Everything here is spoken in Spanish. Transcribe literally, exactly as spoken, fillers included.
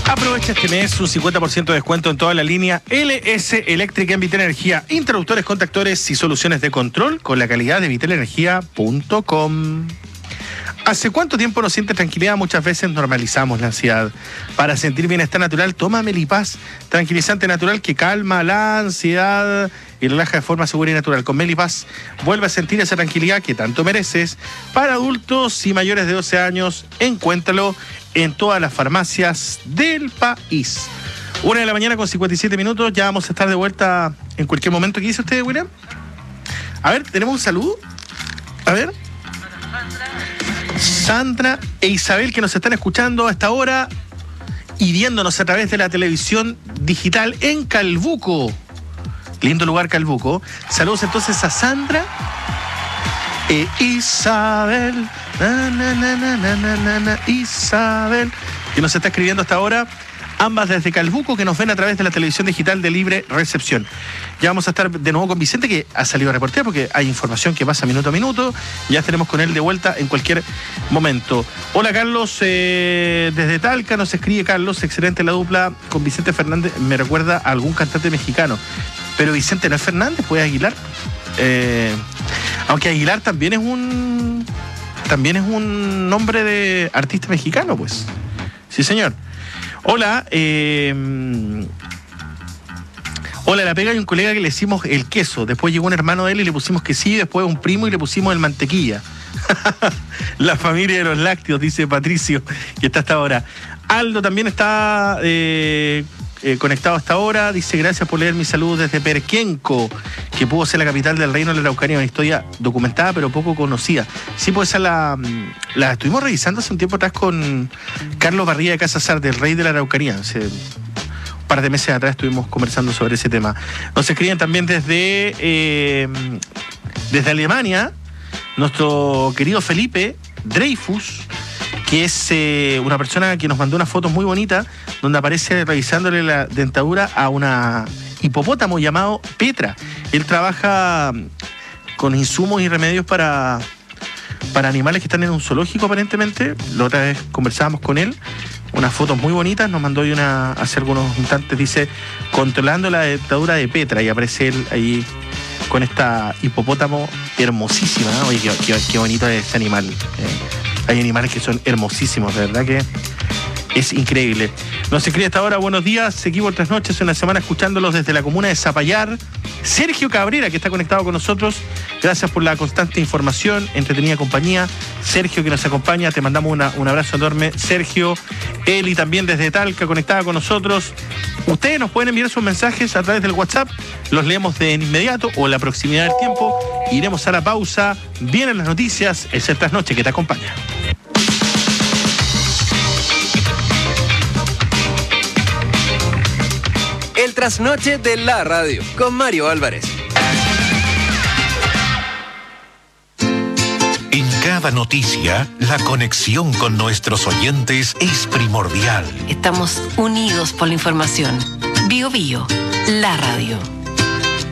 Aprovecha este mes un cincuenta por ciento de descuento en toda la línea L S Eléctrica en Vitel Energía. Interruptores, contactores y soluciones de control con la calidad de vitel energía punto com. ¿Hace cuánto tiempo no sientes tranquilidad? Muchas veces normalizamos la ansiedad. Para sentir bienestar natural, toma Melipaz, tranquilizante natural que calma la ansiedad y relaja de forma segura y natural. Con Melipaz, vuelve a sentir esa tranquilidad que tanto mereces. Para adultos y mayores de doce años, encuéntralo en todas las farmacias del país. Una de la mañana con cincuenta y siete minutos, ya vamos a estar de vuelta en cualquier momento. ¿Qué dice usted, William? A ver, ¿tenemos un saludo? A ver. Sandra e Isabel, que nos están escuchando a esta hora y viéndonos a través de la televisión digital en Calbuco. Lindo lugar, Calbuco. Saludos entonces a Sandra e Isabel. Na, na, na, na, na, na, na, Isabel, que nos está escribiendo hasta ahora. Ambas desde Calbuco, que nos ven a través de la televisión digital de Libre Recepción. Ya vamos a estar de nuevo con Vicente, que ha salido a reportear porque hay información que pasa minuto a minuto. Ya estaremos con él de vuelta en cualquier momento. Hola, Carlos, eh, desde Talca nos escribe Carlos. Excelente la dupla con Vicente Fernández. Me recuerda a algún cantante mexicano. Pero Vicente no es Fernández, pues Aguilar. Eh, aunque Aguilar también es un... También es un nombre de artista mexicano, pues. Sí, señor. Hola, eh, hola, la pega hay un colega que le hicimos el queso, después llegó un hermano de él y le pusimos quesillo, después un primo y le pusimos el mantequilla. La familia de los lácteos, dice Patricio, que está hasta ahora. Aldo también está eh, eh, conectado hasta ahora, dice gracias por leer mis saludos desde Perquenco, que pudo ser la capital del reino de la Araucanía, una historia documentada pero poco conocida. Sí, pues esa la, la estuvimos revisando hace un tiempo atrás con Carlos Barría de Casasar, del rey de la Araucanía. Hace un par de meses atrás estuvimos conversando sobre ese tema. Nos escriben también desde, eh, desde Alemania, nuestro querido Felipe Dreyfus, que es eh, una persona que nos mandó unas fotos muy bonitas donde aparece revisándole la dentadura a una hipopótamo llamado Petra. Él trabaja con insumos y remedios para, para animales que están en un zoológico aparentemente. La otra vez conversábamos con él, unas fotos muy bonitas, nos mandó hoy una hace algunos instantes, dice controlando la dentadura de Petra, y aparece él ahí con esta hipopótamo hermosísima, ¿no? Oye, qué, qué, qué bonito es ese animal. Eh, hay animales que son hermosísimos, de verdad que es increíble. Nos escribe hasta ahora, buenos días, seguimos otras noches, una semana escuchándolos desde la comuna de Zapallar. Sergio Cabrera, que está conectado con nosotros, gracias por la constante información, entretenida compañía. Sergio, que nos acompaña, te mandamos una, un abrazo enorme. Sergio, Eli también desde Talca, conectada con nosotros. Ustedes nos pueden enviar sus mensajes a través del WhatsApp, los leemos de inmediato o en la proximidad del tiempo. Iremos a la pausa, vienen las noticias, es el Trasnoche que te acompaña. El Trasnoche de la radio, con Mario Álvarez. En cada noticia, la conexión con nuestros oyentes es primordial. Estamos unidos por la información. Bio Bio, la radio.